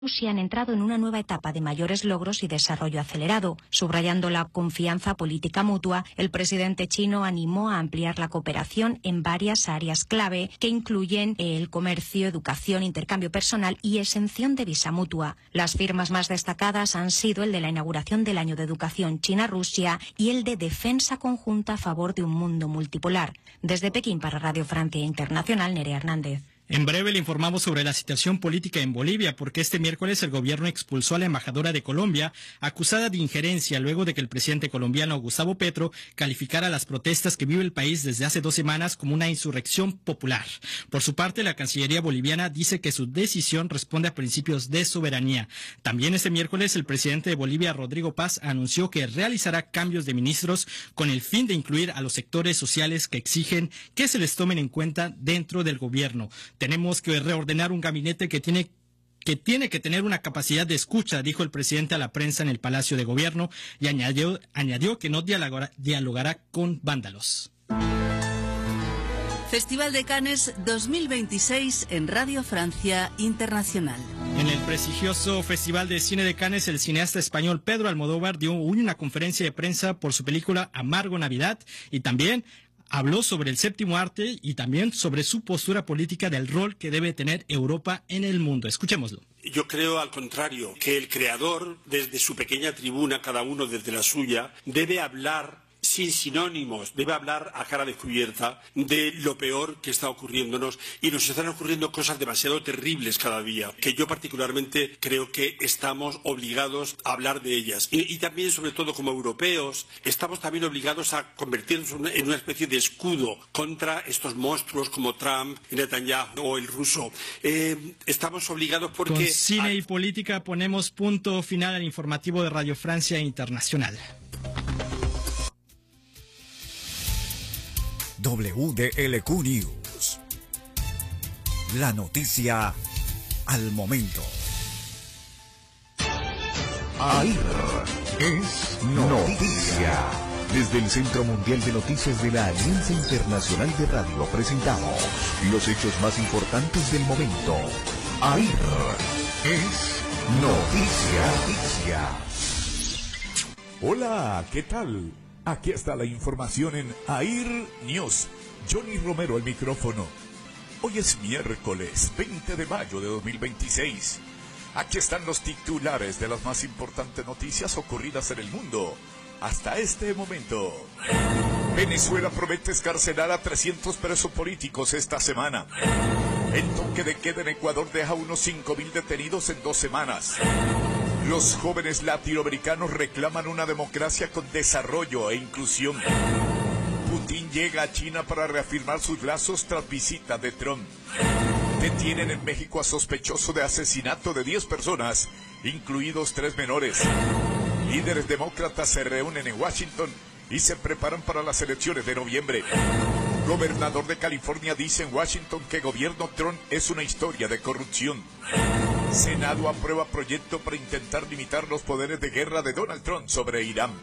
Rusia han entrado en una nueva etapa de mayores logros y desarrollo acelerado. Subrayando la confianza política mutua, el presidente chino animó a ampliar la cooperación en varias áreas clave que incluyen el comercio, educación, intercambio personal y exención de visa mutua. Las firmas más destacadas han sido el de la inauguración del Año de Educación China-Rusia y el de defensa conjunta a favor de un mundo multipolar. Desde Pekín para Radio Francia Internacional, Nerea Hernández. En breve le informamos sobre la situación política en Bolivia, porque este miércoles el gobierno expulsó a la embajadora de Colombia, acusada de injerencia luego de que el presidente colombiano Gustavo Petro calificara las protestas que vive el país desde hace 2 semanas como una insurrección popular. Por su parte, la Cancillería boliviana dice que su decisión responde a principios de soberanía. También este miércoles el presidente de Bolivia, Rodrigo Paz, anunció que realizará cambios de ministros con el fin de incluir a los sectores sociales que exigen que se les tomen en cuenta dentro del gobierno. Tenemos que reordenar un gabinete que tiene que tener una capacidad de escucha, dijo el presidente a la prensa en el Palacio de Gobierno, y añadió que no dialogará con vándalos. Festival de Cannes 2026 en Radio Francia Internacional. En el prestigioso Festival de Cine de Cannes, el cineasta español Pedro Almodóvar dio una conferencia de prensa por su película Amargo Navidad y también habló sobre el séptimo arte y también sobre su postura política del rol que debe tener Europa en el mundo. Escuchémoslo. Yo creo, al contrario, que el creador, desde su pequeña tribuna, cada uno desde la suya, debe hablar sin sinónimos, debe hablar a cara descubierta de lo peor que está ocurriéndonos, y nos están ocurriendo cosas demasiado terribles cada día, que yo particularmente creo que estamos obligados a hablar de ellas. Y también, sobre todo como europeos, estamos también obligados a convertirnos en una especie de escudo contra estos monstruos como Trump, Netanyahu o el ruso. Estamos obligados porque... Con cine y política ponemos punto final al informativo de Radio Francia Internacional. WDLQ News. La noticia al momento. AIR es noticia. Desde el Centro Mundial de Noticias de la Alianza Internacional de Radio presentamos los hechos más importantes del momento. AIR es noticia. Hola, ¿qué tal? Aquí está la información en AIR News. Johnny Romero al micrófono. Hoy es miércoles 20 de mayo de 2026. Aquí están los titulares de las más importantes noticias ocurridas en el mundo hasta este momento. Venezuela promete excarcelar a 300 presos políticos esta semana. El toque de queda en Ecuador deja unos 5.000 detenidos en 2 semanas. Los jóvenes latinoamericanos reclaman una democracia con desarrollo e inclusión. Putin llega a China para reafirmar sus lazos tras visita de Trump. Detienen en México a sospechoso de asesinato de 10 personas, incluidos 3 menores. Líderes demócratas se reúnen en Washington y se preparan para las elecciones de noviembre. Gobernador de California dice en Washington que gobierno Trump es una historia de corrupción. Senado aprueba proyecto para intentar limitar los poderes de guerra de Donald Trump sobre Irán.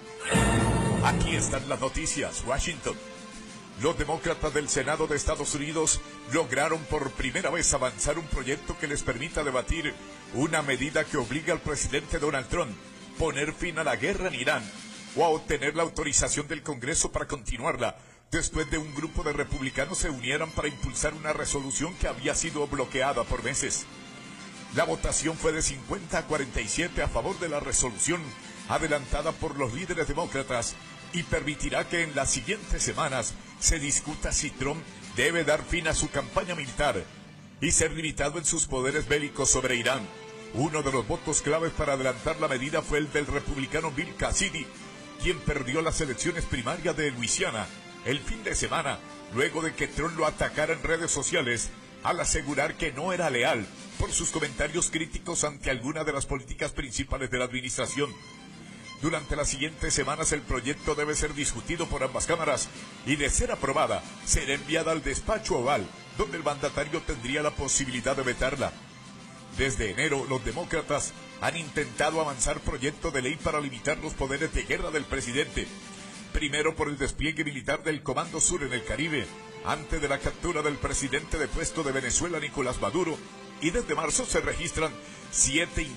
Aquí están las noticias. Washington. Los demócratas del Senado de Estados Unidos lograron por primera vez avanzar un proyecto que les permita debatir una medida que obliga al presidente Donald Trump a poner fin a la guerra en Irán o a obtener la autorización del Congreso para continuarla, después de un grupo de republicanos se unieran para impulsar una resolución que había sido bloqueada por meses. La votación fue de 50 a 47 a favor de la resolución adelantada por los líderes demócratas y permitirá que en las siguientes semanas se discuta si Trump debe dar fin a su campaña militar y ser limitado en sus poderes bélicos sobre Irán. Uno de los votos claves para adelantar la medida fue el del republicano Bill Cassidy, quien perdió las elecciones primarias de Luisiana el fin de semana, luego de que Trump lo atacara en redes sociales al asegurar que no era leal por sus comentarios críticos ante alguna de las políticas principales de la administración. Durante las siguientes semanas el proyecto debe ser discutido por ambas cámaras y, de ser aprobada, será enviada al despacho oval, donde el mandatario tendría la posibilidad de vetarla. Desde enero, los demócratas han intentado avanzar proyecto de ley para limitar los poderes de guerra del presidente. Primero por el despliegue militar del Comando Sur en el Caribe, antes de la captura del presidente depuesto de Venezuela, Nicolás Maduro, y desde marzo se registran 7